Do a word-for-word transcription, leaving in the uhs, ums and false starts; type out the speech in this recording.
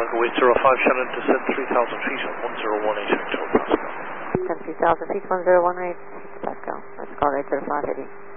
Tango eight zero five, Shannon, descend three thousand feet on one zero one eight Hector Pascal. Descend three thousand feet, one zero one eight Pascal. Let's call eight zero five, heading.